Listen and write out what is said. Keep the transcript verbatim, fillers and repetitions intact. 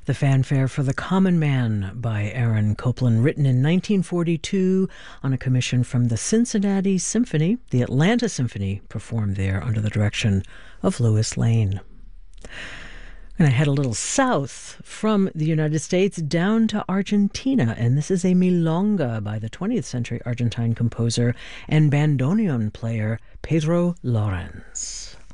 The fanfare for the Common Man by Aaron Copland, written in nineteen forty-two on a commission from the Cincinnati Symphony. The Atlanta Symphony performed there under the direction of Louis Lane. I'm going to head a little south from the United States down to Argentina, and this is a milonga by the twentieth century Argentine composer and bandoneon player Pedro Lorens.